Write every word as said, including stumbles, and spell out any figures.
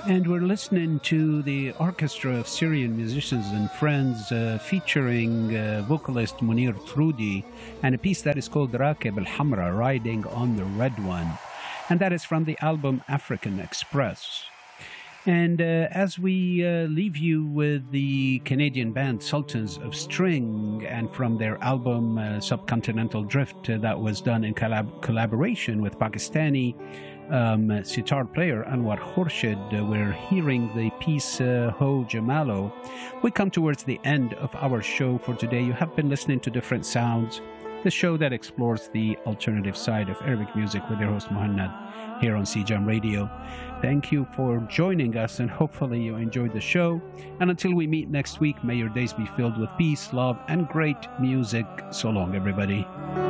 And we're listening to the orchestra of Syrian musicians and friends uh, featuring uh, vocalist Munir Trudi and a piece that is called Rakib al Hamra, Riding on the Red One. And that is from the album African Express. And uh, as we uh, leave you with the Canadian band Sultans of String, and from their album uh, Subcontinental Drift, uh, that was done in collab- collaboration with Pakistani um, sitar player Anwar Khurshid, uh, we're hearing the piece uh, Ho Jamalo. We come towards the end of our show for today. You have been listening to Different Sounds, the show that explores the alternative side of Arabic music with your host Muhannad here on C J A M Radio. Thank you for joining us, and hopefully you enjoyed the show. And until we meet next week, may your days be filled with peace, love, and great music. So long, everybody.